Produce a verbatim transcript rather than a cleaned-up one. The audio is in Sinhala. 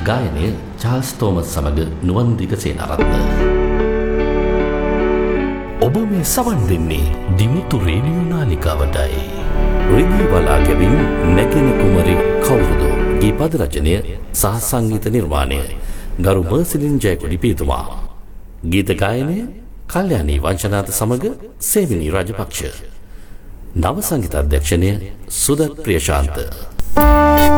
ගායනය චාල්ස් තෝමස් සමග නුවන් දිගසේනරත්න. ඔබ මේ සවන් දෙන්නේ දිමුතු රේඩියෝ නාලිකාවටයි. රිදී බලා ගැවින් නැගෙන කුමරි කවුරුද? ගී පද රචනය සහ සංගීත නිර්මාණය ගරු මර්සිලින් ජයකොඩි පියතුමා. ගීත ගායනය කල්යාණී වංශනාත සමග සේවිනී රාජපක්ෂ. නව සංගීත අධ්‍යක්ෂණය සුදත් ප්‍රියශාන්ත.